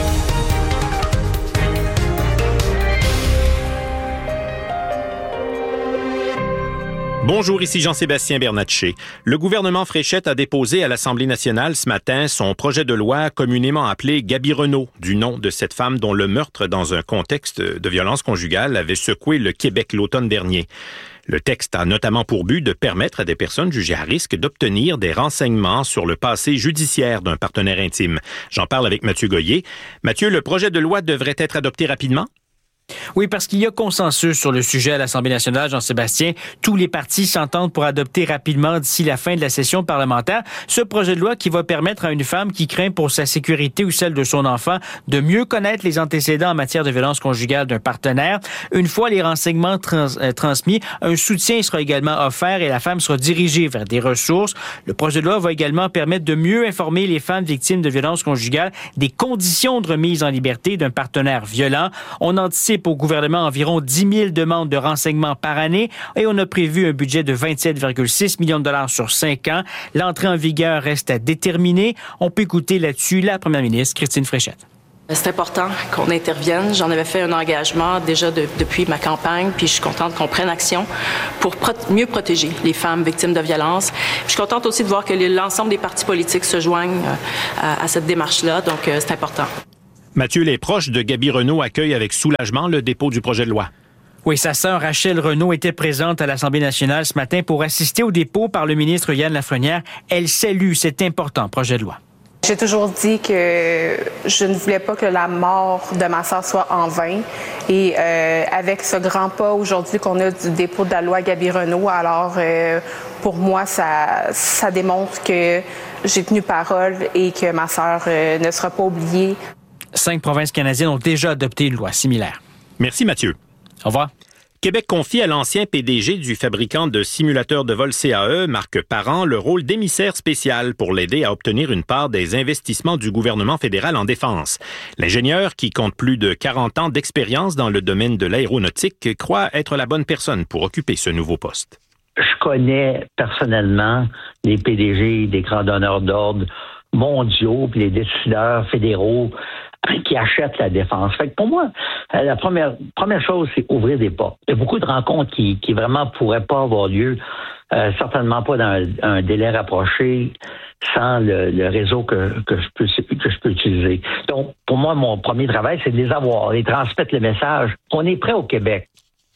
Bonjour, ici Jean-Sébastien Bernatchez. Le gouvernement Fréchette a déposé à l'Assemblée nationale ce matin son projet de loi communément appelé Gaby Renault, du nom de cette femme dont le meurtre dans un contexte de violence conjugale avait secoué le Québec l'automne dernier. Le texte a notamment pour but de permettre à des personnes jugées à risque d'obtenir des renseignements sur le passé judiciaire d'un partenaire intime. J'en parle avec Mathieu Goyer. Mathieu, le projet de loi devrait être adopté rapidement? Oui, parce qu'il y a consensus sur le sujet à l'Assemblée nationale, Jean-Sébastien. Tous les partis s'entendent pour adopter rapidement d'ici la fin de la session parlementaire ce projet de loi qui va permettre à une femme qui craint pour sa sécurité ou celle de son enfant de mieux connaître les antécédents en matière de violence conjugale d'un partenaire. Une fois les renseignements trans- euh, transmis, un soutien sera également offert et la femme sera dirigée vers des ressources. Le projet de loi va également permettre de mieux informer les femmes victimes de violence conjugale des conditions de remise en liberté d'un partenaire violent. On anticipe au gouvernement environ dix mille demandes de renseignements par année et on a prévu un budget de vingt-sept virgule six millions de dollars sur cinq ans. L'entrée en vigueur reste à déterminer. On peut écouter là-dessus la première ministre, Christine Fréchette. C'est important qu'on intervienne. J'en avais fait un engagement déjà de, depuis ma campagne, puis je suis contente qu'on prenne action pour pro- mieux protéger les femmes victimes de violences. Je suis contente aussi de voir que l'ensemble des partis politiques se joignent à, à cette démarche-là, donc euh, c'est important. Mathieu, les proches de Gaby Renault accueillent avec soulagement le dépôt du projet de loi. Oui, sa sœur Rachel Renault était présente à l'Assemblée nationale ce matin pour assister au dépôt par le ministre Yann Lafrenière. Elle salue cet important projet de loi. J'ai toujours dit que je ne voulais pas que la mort de ma sœur soit en vain. Et euh, avec ce grand pas aujourd'hui qu'on a du dépôt de la loi Gaby Renault, alors euh, pour moi, ça, ça démontre que j'ai tenu parole et que ma sœur euh, ne sera pas oubliée. Cinq provinces canadiennes ont déjà adopté une loi similaire. Merci Mathieu. Au revoir. Québec confie à l'ancien P D G du fabricant de simulateurs de vol C A E, Marc Parent, le rôle d'émissaire spécial pour l'aider à obtenir une part des investissements du gouvernement fédéral en défense. L'ingénieur, qui compte plus de quarante ans d'expérience dans le domaine de l'aéronautique, croit être la bonne personne pour occuper ce nouveau poste. Je connais personnellement les P D G des grands donneurs d'ordre mondiaux puis les décideurs fédéraux qui achètent la défense. Fait que pour moi, la première première chose, c'est ouvrir des portes. Il y a beaucoup de rencontres qui, qui vraiment pourraient pas avoir lieu, euh, certainement pas dans un, un délai rapproché, sans le, le réseau que, que, je peux, que je peux utiliser. Donc, pour moi, mon premier travail, c'est de les avoir, les transmettre le message. On est prêt au Québec.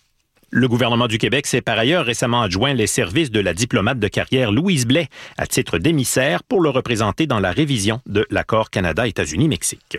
Le gouvernement du Québec s'est par ailleurs récemment adjoint les services de la diplomate de carrière Louise Blais à titre d'émissaire pour le représenter dans la révision de l'accord Canada-États-Unis-Mexique.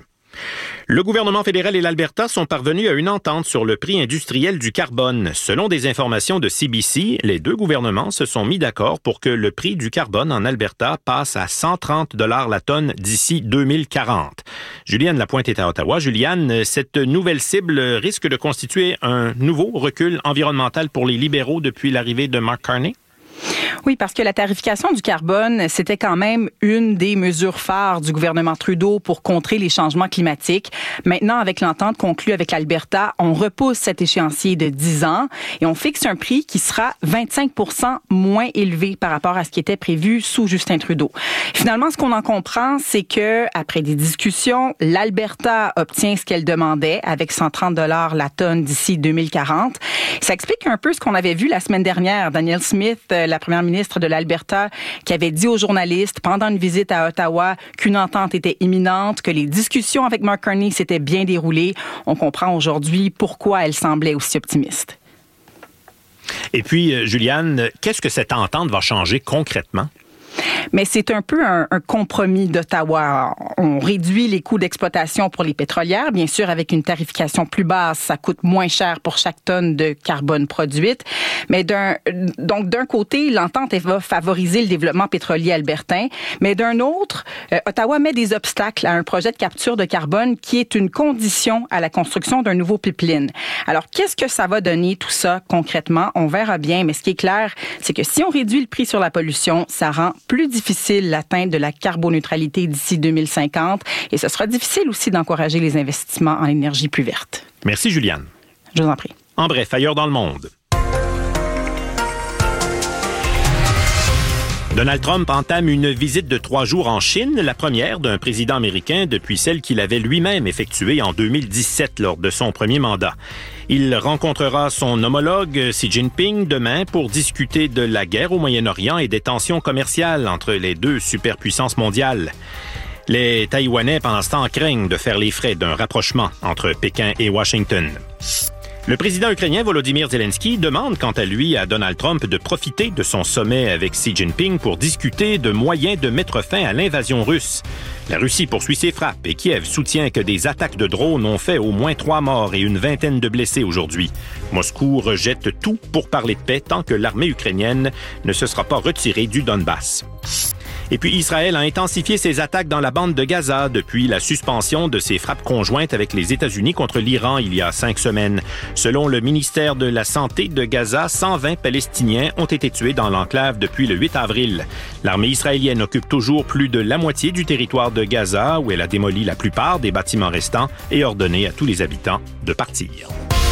Le gouvernement fédéral et l'Alberta sont parvenus à une entente sur le prix industriel du carbone. Selon des informations de C B C, les deux gouvernements se sont mis d'accord pour que le prix du carbone en Alberta passe à cent trente dollars la tonne d'ici deux mille quarante. Juliane Lapointe est à Ottawa. Juliane, cette nouvelle cible risque de constituer un nouveau recul environnemental pour les libéraux depuis l'arrivée de Mark Carney? Oui, parce que la tarification du carbone, c'était quand même une des mesures phares du gouvernement Trudeau pour contrer les changements climatiques. Maintenant, avec l'entente conclue avec l'Alberta, on repousse cet échéancier de dix ans et on fixe un prix qui sera vingt-cinq pour cent moins élevé par rapport à ce qui était prévu sous Justin Trudeau. Finalement, ce qu'on en comprend, c'est que après des discussions, l'Alberta obtient ce qu'elle demandait avec cent trente dollars la tonne d'ici deux mille quarante. Ça explique un peu ce qu'on avait vu la semaine dernière. Danielle Smith, la première ministre de l'Alberta, qui avait dit aux journalistes pendant une visite à Ottawa qu'une entente était imminente, que les discussions avec Mark Carney s'étaient bien déroulées. On comprend aujourd'hui pourquoi elle semblait aussi optimiste. Et puis, Juliane, qu'est-ce que cette entente va changer concrètement? Mais c'est un peu un, un compromis d'Ottawa. On réduit les coûts d'exploitation pour les pétrolières, bien sûr, avec une tarification plus basse, ça coûte moins cher pour chaque tonne de carbone produite. Mais d'un, donc d'un côté, l'entente va favoriser le développement pétrolier albertain, mais d'un autre, euh, Ottawa met des obstacles à un projet de capture de carbone qui est une condition à la construction d'un nouveau pipeline. Alors, qu'est-ce que ça va donner tout ça concrètement? On verra bien, mais ce qui est clair, c'est que si on réduit le prix sur la pollution, ça rend plus difficile l'atteinte de la carboneutralité d'ici deux mille cinquante et ce sera difficile aussi d'encourager les investissements en énergie plus verte. Merci, Juliane. Je vous en prie. En bref, ailleurs dans le monde. Donald Trump entame une visite de trois jours en Chine, la première d'un président américain depuis celle qu'il avait lui-même effectuée en deux mille dix-sept lors de son premier mandat. Il rencontrera son homologue Xi Jinping demain pour discuter de la guerre au Moyen-Orient et des tensions commerciales entre les deux superpuissances mondiales. Les Taïwanais, pendant ce temps, craignent de faire les frais d'un rapprochement entre Pékin et Washington. Le président ukrainien Volodymyr Zelensky demande quant à lui à Donald Trump de profiter de son sommet avec Xi Jinping pour discuter de moyens de mettre fin à l'invasion russe. La Russie poursuit ses frappes et Kiev soutient que des attaques de drones ont fait au moins trois morts et une vingtaine de blessés aujourd'hui. Moscou rejette tout pour parler de paix tant que l'armée ukrainienne ne se sera pas retirée du Donbass. Et puis Israël a intensifié ses attaques dans la bande de Gaza depuis la suspension de ses frappes conjointes avec les États-Unis contre l'Iran il y a cinq semaines. Selon le ministère de la Santé de Gaza, cent vingt Palestiniens ont été tués dans l'enclave depuis le huit avril. L'armée israélienne occupe toujours plus de la moitié du territoire de Gaza, où elle a démoli la plupart des bâtiments restants et ordonné à tous les habitants de partir.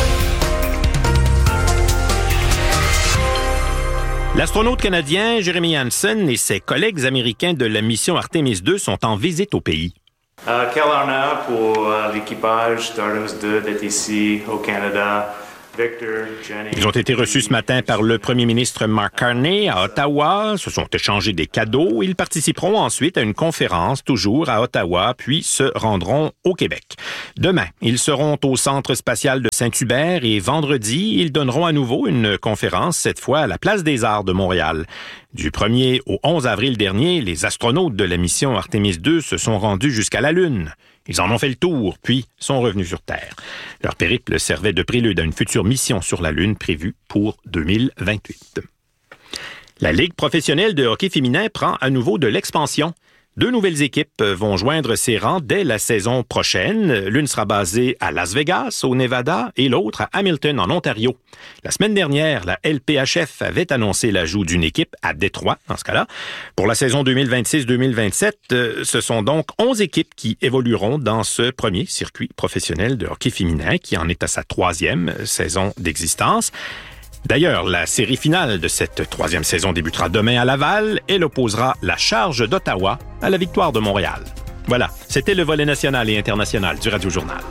L'astronaute canadien Jeremy Hansen et ses collègues américains de la mission Artemis deux sont en visite au pays. Euh, quel honneur pour euh, l'équipage d'Artemis deux d'être ici au Canada. Victor, Jenny. Ils ont été reçus ce matin par le premier ministre Mark Carney à Ottawa, se sont échangés des cadeaux. Ils participeront ensuite à une conférence, toujours à Ottawa, puis se rendront au Québec. Demain, ils seront au Centre spatial de Saint-Hubert et vendredi, ils donneront à nouveau une conférence, cette fois à la Place des Arts de Montréal. Du premier au onze avril dernier, les astronautes de la mission Artemis deux se sont rendus jusqu'à la Lune. Ils en ont fait le tour, puis sont revenus sur Terre. Leur périple servait de prélude à une future mission sur la Lune prévue pour deux mille vingt-huit. La Ligue professionnelle de hockey féminin prend à nouveau de l'expansion. Deux nouvelles équipes vont joindre ses rangs dès la saison prochaine. L'une sera basée à Las Vegas, au Nevada, et l'autre à Hamilton, en Ontario. La semaine dernière, la L P H F avait annoncé l'ajout d'une équipe à Détroit, dans ce cas-là. Pour la saison deux mille vingt-six deux mille vingt-sept, ce sont donc onze équipes qui évolueront dans ce premier circuit professionnel de hockey féminin, qui en est à sa troisième saison d'existence. D'ailleurs, la série finale de cette troisième saison débutera demain à Laval. Elle opposera la Charge d'Ottawa à la Victoire de Montréal. Voilà, c'était le volet national et international du Radio Journal.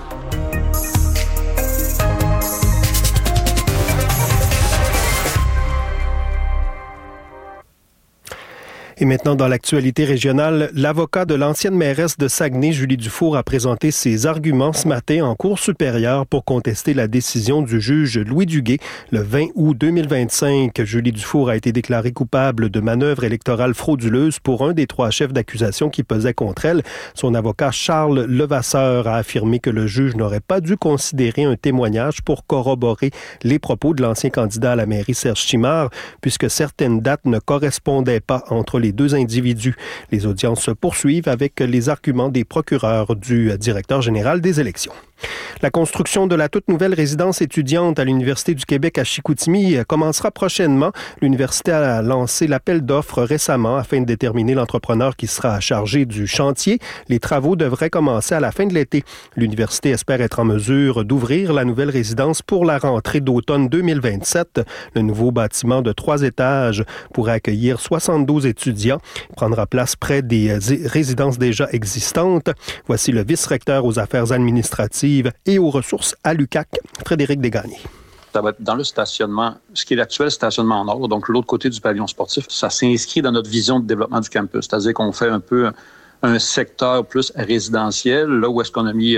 Et maintenant, dans l'actualité régionale, l'avocat de l'ancienne mairesse de Saguenay, Julie Dufour, a présenté ses arguments ce matin en Cour supérieure pour contester la décision du juge Louis Duguay. Le vingt août deux mille vingt-cinq, Julie Dufour a été déclarée coupable de manœuvre électorale frauduleuse pour un des trois chefs d'accusation qui pesaient contre elle. Son avocat Charles Levasseur a affirmé que le juge n'aurait pas dû considérer un témoignage pour corroborer les propos de l'ancien candidat à la mairie Serge Chimard, puisque certaines dates ne correspondaient pas entre les deux individus. Les audiences se poursuivent avec les arguments des procureurs du directeur général des élections. La construction de la toute nouvelle résidence étudiante à l'Université du Québec à Chicoutimi commencera prochainement. L'université a lancé l'appel d'offres récemment afin de déterminer l'entrepreneur qui sera chargé du chantier. Les travaux devraient commencer à la fin de l'été. L'université espère être en mesure d'ouvrir la nouvelle résidence pour la rentrée d'automne deux mille vingt-sept. Le nouveau bâtiment de trois étages pourrait accueillir soixante-douze étudiants, prendra place près des résidences déjà existantes. Voici le vice-recteur aux affaires administratives et aux ressources à l'U Q A C, Frédéric Desgagnés. Ça va être dans le stationnement, ce qui est l'actuel stationnement nord, donc l'autre côté du pavillon sportif. Ça s'inscrit dans notre vision de développement du campus, c'est-à-dire qu'on fait un peu un secteur plus résidentiel, là où est-ce qu'on a mis euh,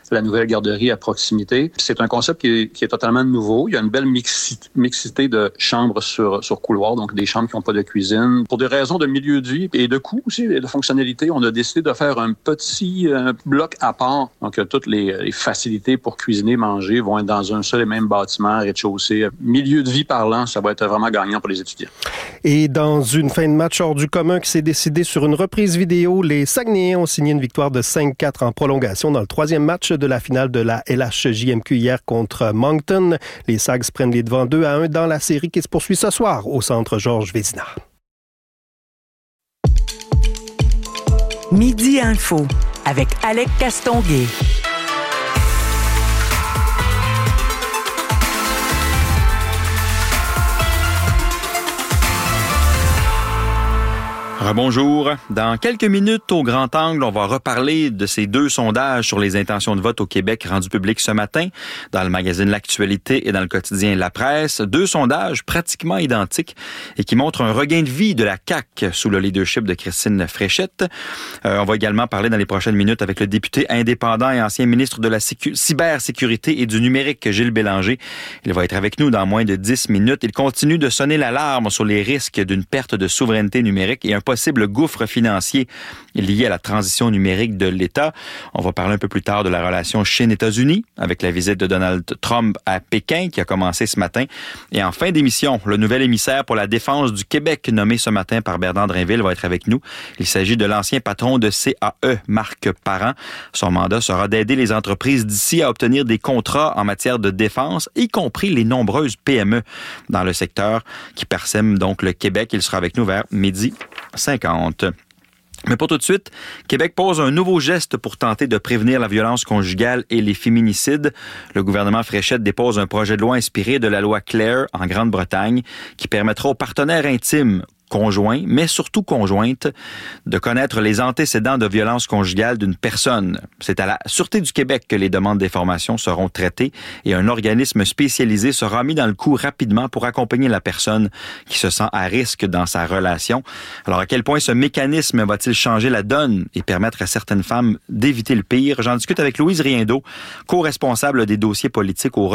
la nouvelle garderie à proximité. C'est un concept qui est, qui est totalement nouveau. Il y a une belle mixité, mixité de chambres sur, sur couloir, donc des chambres qui n'ont pas de cuisine. Pour des raisons de milieu de vie et de coût aussi, et de fonctionnalité, on a décidé de faire un petit euh, bloc à part. Donc, toutes les, les facilités pour cuisiner, manger vont être dans un seul et même bâtiment, rez-de-chaussée. Milieu de vie parlant, ça va être vraiment gagnant pour les étudiants. Et dans une fin de match hors du commun qui s'est décidée sur une reprise vidéo, les Saguenayens ont signé une victoire de cinq quatre en prolongation dans le troisième match de la finale de la L H J M Q hier contre Moncton. Les Sags prennent les devants deux à un dans la série qui se poursuit ce soir au centre Georges Vézina. Midi Info avec Alec Castonguay. Bonjour. Dans quelques minutes, au Grand Angle, on va reparler de ces deux sondages sur les intentions de vote au Québec rendus publics ce matin dans le magazine L'Actualité et dans le quotidien La Presse. Deux sondages pratiquement identiques et qui montrent un regain de vie de la C A Q sous le leadership de Christine Fréchette. Euh, on va également parler dans les prochaines minutes avec le député indépendant et ancien ministre de la sécu- cybersécurité et du numérique, Gilles Bélanger. Il va être avec nous dans moins de dix minutes. Il continue de sonner l'alarme sur les risques d'une perte de souveraineté numérique et un possible gouffre financier lié à la transition numérique de l'État. On va parler un peu plus tard de la relation Chine-États-Unis avec la visite de Donald Trump à Pékin qui a commencé ce matin. Et en fin d'émission, le nouvel émissaire pour la défense du Québec nommé ce matin par Bernard Drinville va être avec nous. Il s'agit de l'ancien patron de C A E, Marc Parent. Son mandat sera d'aider les entreprises d'ici à obtenir des contrats en matière de défense, y compris les nombreuses P M E dans le secteur qui parsèment donc le Québec. Il sera avec nous vers midi cinquante. Mais pour tout de suite, Québec pose un nouveau geste pour tenter de prévenir la violence conjugale et les féminicides. Le gouvernement Fréchette dépose un projet de loi inspiré de la loi Clare en Grande-Bretagne qui permettra aux partenaires intimes conjoints, mais surtout conjointes, de connaître les antécédents de violence conjugale d'une personne. C'est à la Sûreté du Québec que les demandes d'information seront traitées et un organisme spécialisé sera mis dans le coup rapidement pour accompagner la personne qui se sent à risque dans sa relation. Alors, à quel point ce mécanisme va-t-il changer la donne et permettre à certaines femmes d'éviter le pire? J'en discute avec Louise Riendeau, co-responsable des dossiers politiques au